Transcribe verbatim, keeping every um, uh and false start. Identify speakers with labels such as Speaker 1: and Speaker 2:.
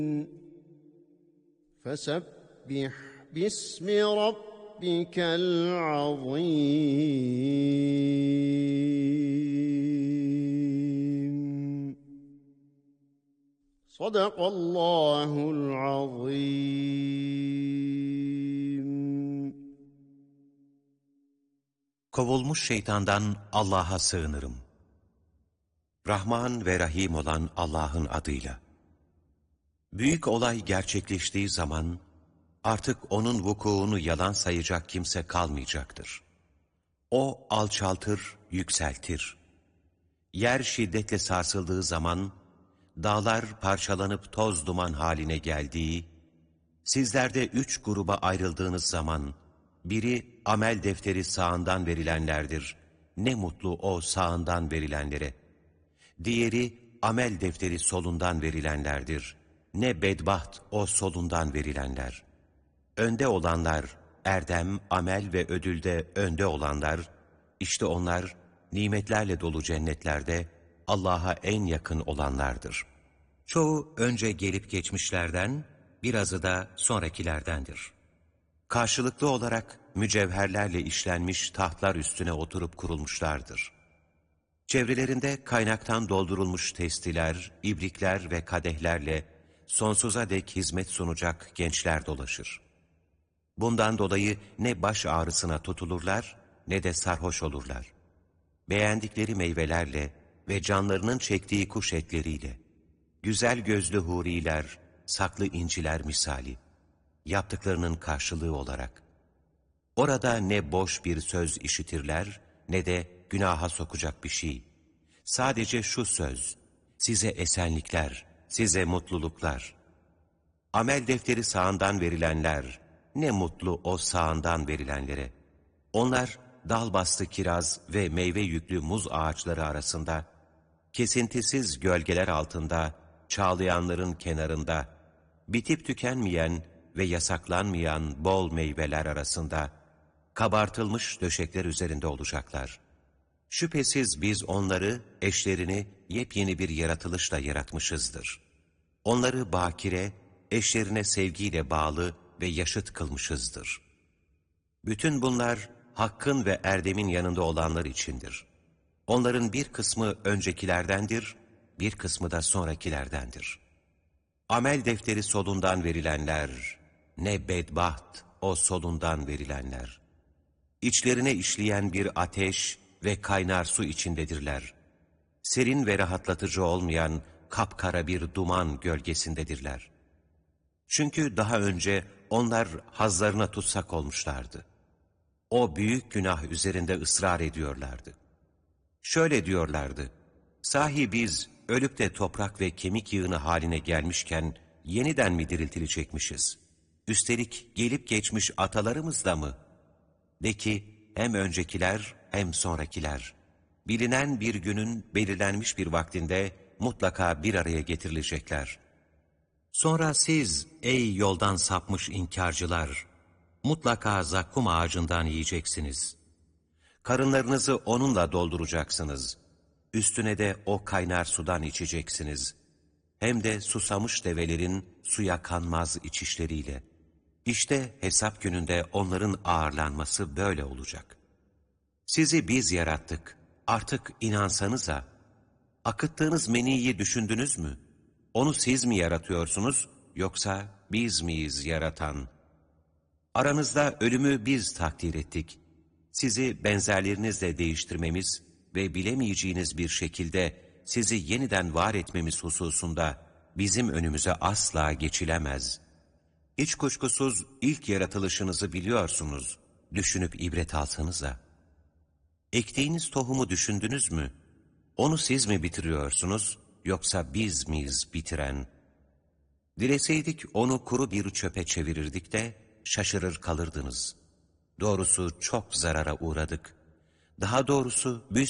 Speaker 1: فسبح باسم ربك العظيم صدق الله العظيم.
Speaker 2: Kovulmuş şeytandan Allah'a sığınırım. Rahman ve Rahim olan Allah'ın adıyla. Büyük olay gerçekleştiği zaman, artık onun vukuunu yalan sayacak kimse kalmayacaktır. O alçaltır, yükseltir. Yer şiddetle sarsıldığı zaman, dağlar parçalanıp toz duman haline geldiği, sizlerde üç gruba ayrıldığınız zaman, biri amel defteri sağından verilenlerdir, ne mutlu o sağından verilenlere. Diğeri amel defteri solundan verilenlerdir, ne bedbaht o solundan verilenler. Önde olanlar, erdem, amel ve ödülde önde olanlar, işte onlar nimetlerle dolu cennetlerde Allah'a en yakın olanlardır. Çoğu önce gelip geçmişlerden, birazı da sonrakilerdendir. Karşılıklı olarak mücevherlerle işlenmiş tahtlar üstüne oturup kurulmuşlardır. Çevrelerinde kaynaktan doldurulmuş testiler, ibrikler ve kadehlerle sonsuza dek hizmet sunacak gençler dolaşır. Bundan dolayı ne baş ağrısına tutulurlar ne de sarhoş olurlar. Beğendikleri meyvelerle ve canlarının çektiği kuş etleriyle, güzel gözlü huriler, saklı inciler misali, yaptıklarının karşılığı olarak. Orada ne boş bir söz işitirler ne de günaha sokacak bir şey. Sadece şu söz, size esenlikler, size mutluluklar. Amel defteri sağından verilenler, ne mutlu o sağından verilenlere. Onlar dal bastı kiraz ve meyve yüklü muz ağaçları arasında, kesintisiz gölgeler altında, çağlayanların kenarında, bitip tükenmeyen ve yasaklanmayan bol meyveler arasında, kabartılmış döşekler üzerinde olacaklar. Şüphesiz biz onları, eşlerini yepyeni bir yaratılışla yaratmışızdır. Onları bakire, eşlerine sevgiyle bağlı ve yaşıt kılmışızdır. Bütün bunlar, hakkın ve erdemin yanında olanlar içindir. Onların bir kısmı öncekilerdendir, bir kısmı da sonrakilerdendir. Amel defteri solundan verilenler, ne bedbaht o solundan verilenler. İçlerine işleyen bir ateş ve kaynar su içindedirler. Serin ve rahatlatıcı olmayan kapkara bir duman gölgesindedirler. Çünkü daha önce onlar hazlarına tutsak olmuşlardı. O büyük günah üzerinde ısrar ediyorlardı. Şöyle diyorlardı, sahi biz ölüp de toprak ve kemik yığını haline gelmişken yeniden mi diriltilecekmişiz? Üstelik gelip geçmiş atalarımız da mı? De ki hem öncekiler hem sonrakiler, bilinen bir günün belirlenmiş bir vaktinde mutlaka bir araya getirilecekler. Sonra siz ey yoldan sapmış inkarcılar, mutlaka zakkum ağacından yiyeceksiniz. Karınlarınızı onunla dolduracaksınız. Üstüne de o kaynar sudan içeceksiniz. Hem de susamış develerin suya kanmaz içişleriyle. İşte hesap gününde onların ağırlanması böyle olacak. Sizi biz yarattık, artık inansanıza. Akıttığınız meniyi düşündünüz mü? Onu siz mi yaratıyorsunuz, yoksa biz miyiz yaratan? Aranızda ölümü biz takdir ettik. Sizi benzerlerinizle değiştirmemiz ve bilemeyeceğiniz bir şekilde sizi yeniden var etmemiz hususunda bizim önümüze asla geçilemez. Hiç kuşkusuz ilk yaratılışınızı biliyorsunuz, düşünüp ibret alsanıza. Ektiğiniz tohumu düşündünüz mü? Onu siz mi bitiriyorsunuz, yoksa biz miyiz bitiren? Dileseydik onu kuru bir çöpe çevirirdik de şaşırır kalırdınız. Doğrusu çok zarara uğradık. Daha doğrusu biz